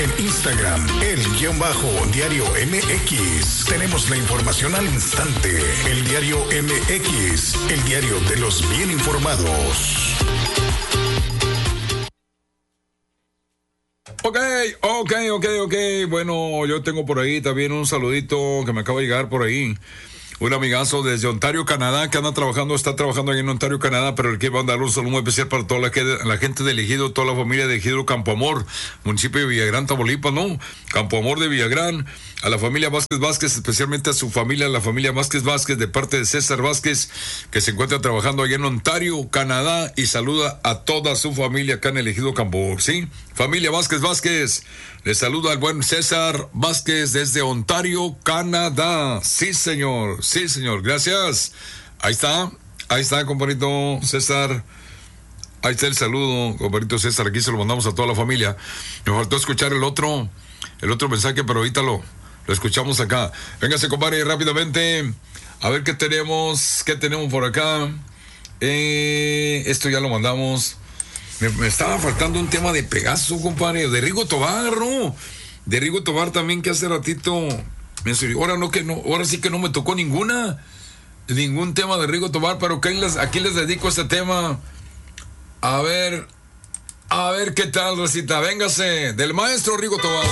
en Instagram, _diario MX. Tenemos la información al instante. El Diario MX, el diario de los bien informados. Ok. Bueno, yo tengo por ahí también un saludito que me acaba de llegar por ahí. Un amigazo desde Ontario, Canadá, que está trabajando ahí en Ontario, Canadá, pero el que va a dar un saludo muy especial para toda la gente de Ejido, toda la familia de Ejido Campo Amor, municipio de Villagrán, Tamaulipas, ¿no? Campo Amor de Villagrán, a la familia Vázquez, especialmente a su familia, la familia Vázquez, de parte de César Vázquez, que se encuentra trabajando allá en Ontario, Canadá, y saluda a toda su familia acá en el Ejido Campo Amor, ¿sí? Familia Vázquez, le saluda al buen César Vázquez desde Ontario, Canadá. Sí, señor, gracias. Ahí está, compadrito César. Ahí está el saludo, compadrito César, aquí se lo mandamos a toda la familia. Me faltó escuchar el otro mensaje, pero ahorita lo escuchamos acá. Véngase, compadre, rápidamente. A ver qué tenemos por acá. Esto ya lo mandamos. Me estaba faltando un tema de Pegaso, compadre, de Rigo Tobar, ¿no? De Rigo Tobar también, que hace ratito me salió. Ahora sí que no me tocó ningún tema de Rigo Tobar, pero aquí les dedico este tema. A ver qué tal, recita. Véngase, del maestro Rigo Tobar.